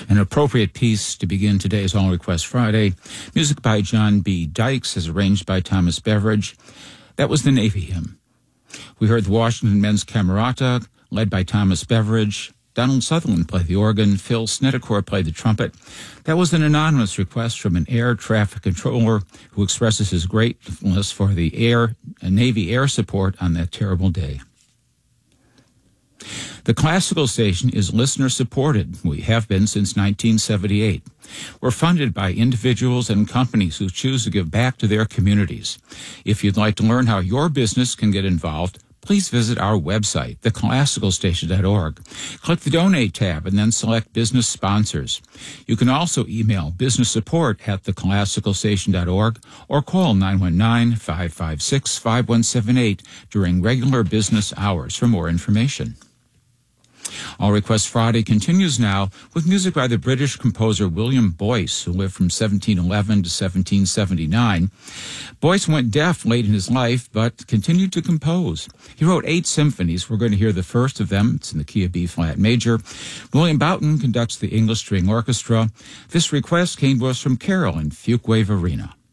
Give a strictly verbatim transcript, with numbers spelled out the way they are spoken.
An appropriate piece to begin today's All Request Friday. Music by John B. Dykes, as arranged by Thomas Beveridge. That was the Navy Hymn. We heard the Washington Men's Camerata, led by Thomas Beveridge. Donald Sutherland played the organ. Phil Snedeker played the trumpet. That was an anonymous request from an air traffic controller who expresses his gratefulness for the air, Navy air support on that terrible day. The Classical Station is listener-supported. We have been since nineteen seventy-eight. We're funded by individuals and companies who choose to give back to their communities. If you'd like to learn how your business can get involved, please visit our website, the classical station dot org. Click the Donate tab and then select Business Sponsors. You can also email business support at the classical station dot org or call nine one nine, five five six, five one seven eight during regular business hours for more information. All Request Friday continues now with music by the British composer William Boyce, who lived from seventeen eleven to seventeen seventy-nine. Boyce went deaf late in his life, but continued to compose. He wrote eight symphonies. We're going to hear the first of them. It's in the key of B-flat major. William Boughton conducts the English String Orchestra. This request came to us from Carol in Fuquay-Varina.